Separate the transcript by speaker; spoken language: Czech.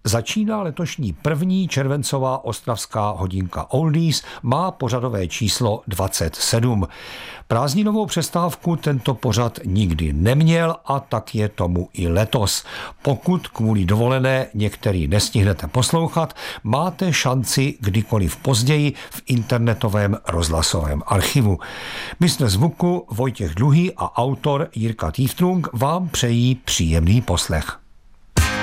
Speaker 1: Začíná letošní první červencová ostravská hodinka Oldies, má pořadové číslo 27. Prázdninovou přestávku tento pořad nikdy neměl a tak je tomu i letos. Pokud kvůli dovolené některý nestihnete poslouchat, máte šanci kdykoliv později v internetovém rozhlasovém archivu. Mistr zvuku Vojtěch Dluhý a autor Jirka Týftrung vám přejí příjemný poslech.